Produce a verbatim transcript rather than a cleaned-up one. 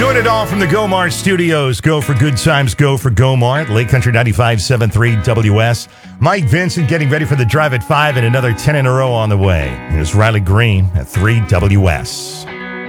Doing it all from the GoMart studios. Go for good times, go for GoMart. Lake Country ninety-five point seven three W S. Mike Vincent getting ready for the drive at five and another ten in a row on the way. Here's Riley Green at three W S.